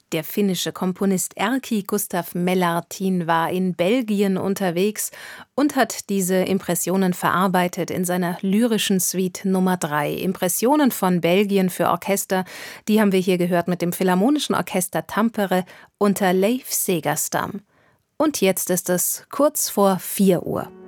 Der finnische Komponist Erkki Gustav Mellartin war in Belgien unterwegs und hat diese Impressionen verarbeitet in seiner lyrischen Suite Nummer 3. Impressionen von Belgien für Orchester, die haben wir hier gehört mit dem Philharmonischen Orchester Tampere unter Leif Segerstam. Und jetzt ist es kurz vor 4 Uhr.